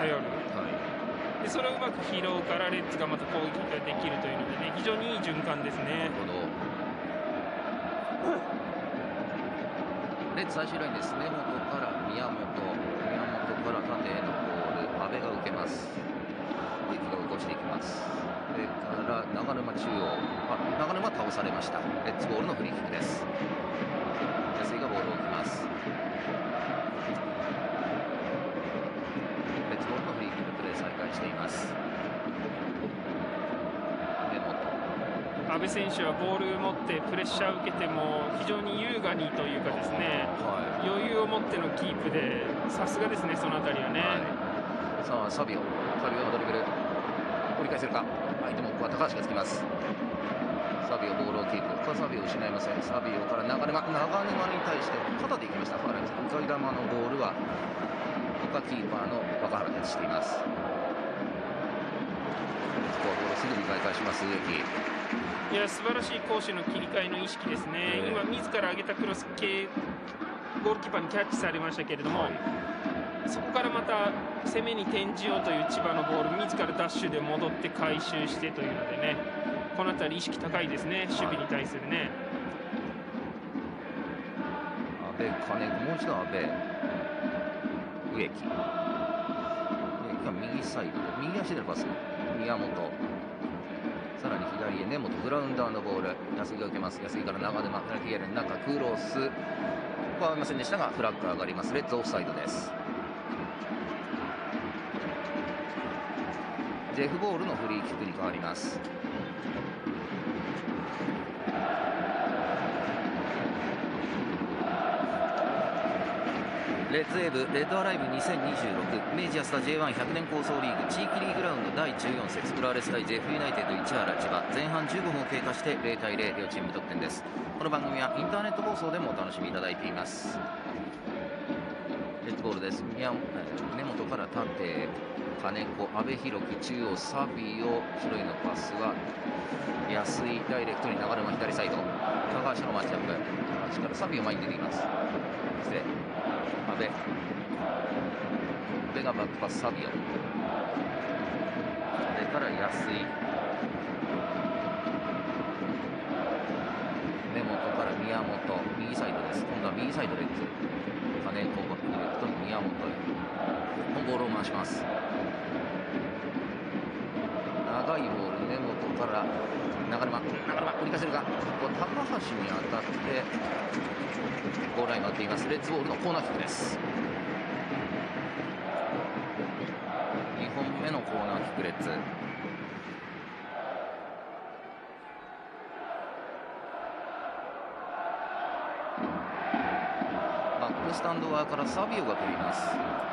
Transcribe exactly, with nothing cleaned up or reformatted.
頼る、 はい、 でそれをうまく拾うからレッズがまた攻撃ができるというのでね、非常にいい循環ですね。 なるほど。レッズ最終ラインです。根本から宮本、宮本から縦へのボール、阿部が受けます。植木が動かしていきます。それから長沼中央、あ、長沼倒されました。レッズボールのフリーキックです。安井がボールを置きます。レッズボールのフリーキックプレー再開しています。根本、 阿部選手はボールを持ってプレッシャーを受けても非常に優雅にというかですね、 はい、 余裕を持ってのキープでさすがですね、そのあたりはね。 はい、さあサビオ、サビオのドリブル折り返せるか。相手もここは高橋がつきます。サビオボールをキープ、サビオ失いません。サビオから長沼、長沼に対して肩でいきました。ファウルです。向かい球のボールは他キーパーの若原でしています。ここはボールすぐに再開します植木。 いや素晴らしい攻守の切り替えの意識ですね。今自ら上げたクロス系ゴールキーパーにキャッチされましたけれども、はい、そこからまた攻めに転じようという千葉のボール、自らダッシュで戻って回収してというのでね、この辺り意識高いですね、守備に対するね。 阿部、金子、もう一度阿部、植木、植木が右サイドで右足でのパス、宮本、さらに左へ根本、グラウンダーのボール、安井が受けます。安井から長沼、ペナルティーエリアの中、クロス、ここは合いませんでしたがフラッグが上がります。レッズオフサイドです。ジェフボールのフリーキックに変わります。レッズウェーブレッドアライブにせんにじゅうろく明治安田 ジェイワンひゃく 年構想リーグ地域リーグラウンドだいじゅうよん節浦和レッズ対ジェフユナイテッド市原千葉、前半じゅうごふんを経過してゼロたいゼロ、両チーム得点です。この番組はインターネット放送でもお楽しみいただいています。レッズボールです。根本から縦、金子、阿部寛樹、中央、サビオ、白いのパスは安井、ダイレクトに流れも左サイド、高橋のマッチアップ、高橋からサビオ前に出てきます。失礼、阿部、阿部がバックパス、サビオ、それから安井、根本から宮本、右サイドです。今度は右サイドレッズ、金子、バックレットに宮本へボールを回します。長いボール、根本から長沼、長沼折り返せるか。ここ高橋に当たってゴールライン回っています。レッツボールのコーナーキックです。にほんめのコーナーキックレッツ。バックスタンド側からサビオが取ります。